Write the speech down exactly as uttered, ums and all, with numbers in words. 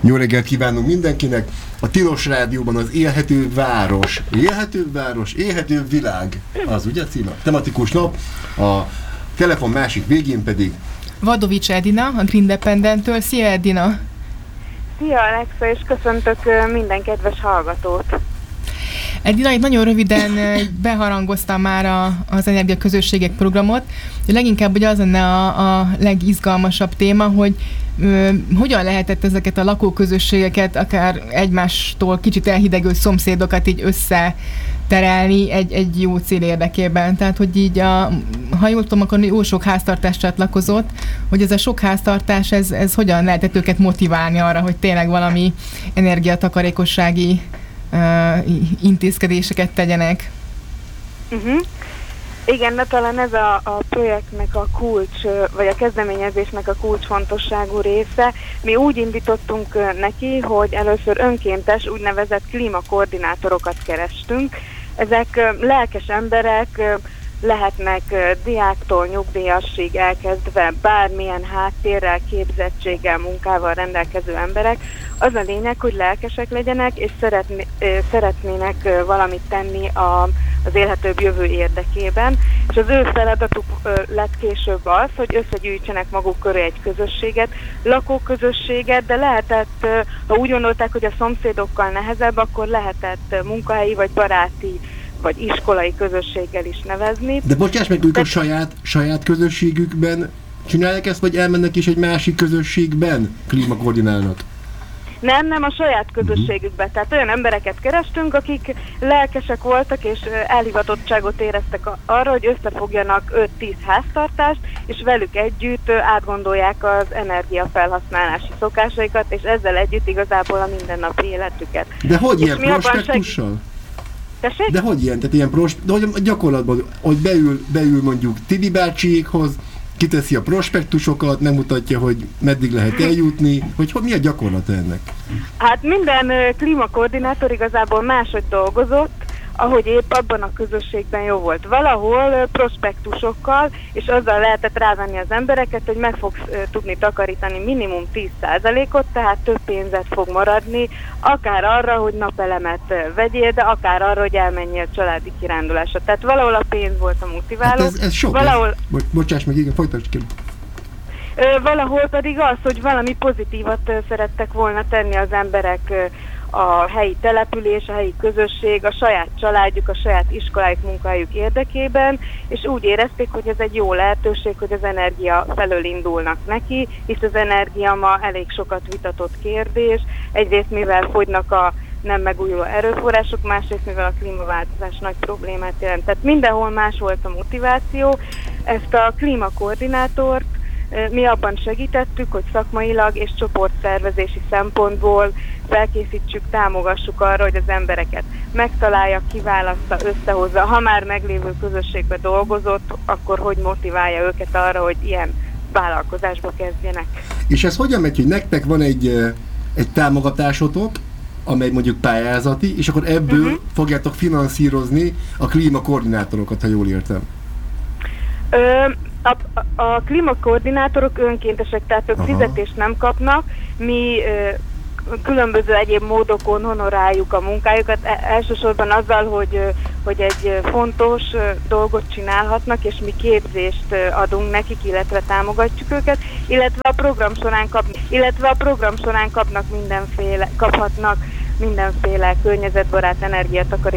Jó reggelt kívánunk mindenkinek! A Tilos Rádióban az Élhető Város. Élhető Város, Élhető Világ. Az ugye címe? Tematikus nap. A telefon másik végén pedig Vadovics Edina, a Green Independent-től. Szia, Edina! Szia, Alexa, és köszöntök minden kedves hallgatót! Edina, itt nagyon röviden beharangoztam már a, az energiaközösségek programot. Leginkább ugye az lenne a, a legizgalmasabb téma, hogy ö, hogyan lehetett ezeket a lakóközösségeket, akár egymástól kicsit elhidegült szomszédokat így összeterelni egy, egy jó cél érdekében. Tehát, hogy így, a, ha jól tudom, akkor jó sok háztartás csatlakozott, hogy ez a sok háztartás, ez, ez hogyan lehetett őket motiválni arra, hogy tényleg valami energiatakarékossági Uh, intézkedéseket tegyenek. Uh-huh. Igen, de talán ez a, a projektnek a kulcs, vagy a kezdeményezésnek a kulcsfontosságú része. Mi úgy indítottunk neki, hogy először önkéntes, úgynevezett klímakoordinátorokat kerestünk. Ezek lelkes emberek, lehetnek diáktól nyugdíjasig elkezdve bármilyen háttérrel, képzettséggel, munkával rendelkező emberek. Az a lényeg, hogy lelkesek legyenek, és szeretné, szeretnének valamit tenni a, az élhetőbb jövő érdekében. És az ő feladatuk lett később az, hogy összegyűjtsenek maguk köré egy közösséget, lakóközösséget, de lehetett, ha úgy gondolták, hogy a szomszédokkal nehezebb, akkor lehetett munkahelyi vagy baráti vagy iskolai közösséggel is nevezni. De bocsáss meg, ők a saját, saját közösségükben csinálják ezt, vagy elmennek is egy másik közösségben klímakoordinálnak? Nem, nem, a saját közösségükbe. Tehát olyan embereket kerestünk, akik lelkesek voltak, és elhivatottságot éreztek arra, hogy összefogjanak öt-tíz háztartást, és velük együtt átgondolják az energiafelhasználási szokásaikat, és ezzel együtt igazából a mindennapi életüket. De hogy ilyen prospektussal? Tessék? De hogy ilyen? Tehát ilyen prosp... De hogy gyakorlatban, hogy beül, beül mondjuk Tibi bácsiékhoz, kiteszi a prospektusokat, megmutatja, hogy meddig lehet eljutni, hogy, hogy mi a gyakorlat ennek? Hát minden klímakoordinátor igazából máshogy dolgozott, ahogy épp abban a közösségben jó volt. Valahol prospektusokkal, és azzal lehetett rávenni az embereket, hogy meg fogsz tudni takarítani minimum tíz százalékot, tehát több pénzet fog maradni, akár arra, hogy napelemet vegyél, de akár arra, hogy elmenjél családi kirándulásra. Tehát valahol a pénz volt a motiváló. Hát ez, ez sok. Valahol... Ez. Bo- bocsáss meg, igen, folytasd ki. Valahol pedig az, hogy valami pozitívat szerettek volna tenni az emberek, a helyi település, a helyi közösség, a saját családjuk, a saját iskolájuk, munkahelyük érdekében, és úgy érezték, hogy ez egy jó lehetőség, hogy az energia felől indulnak neki, hisz az energia ma elég sokat vitatott kérdés. Egyrészt mivel fogynak a nem megújuló erőforrások, másrészt mivel a klímaváltozás nagy problémát jelent. Tehát mindenhol más volt a motiváció. Ezt a klímakoordinátort mi abban segítettük, hogy szakmailag és csoportszervezési szempontból felkészítsük, támogassuk arra, hogy az embereket megtalálja, kiválassza, összehozza. Ha már meglévő közösségbe dolgozott, akkor hogy motiválja őket arra, hogy ilyen vállalkozásba kezdjenek. És ez hogyan megy, hogy nektek van egy, egy támogatásotok, amely mondjuk pályázati, és akkor ebből uh-huh. fogjátok finanszírozni a klímakoordinátorokat, ha jól értem? Ö, A, a klímakoordinátorok önkéntesek, tehát ők Aha. fizetést nem kapnak, mi ö, különböző egyéb módokon honoráljuk a munkájukat, e, elsősorban azzal, hogy, ö, hogy egy fontos ö, dolgot csinálhatnak, és mi képzést ö, adunk nekik, illetve támogatjuk őket, illetve a program során, kap, illetve a program során kapnak mindenféle, kaphatnak mindenféle környezetbarát energiatakarékos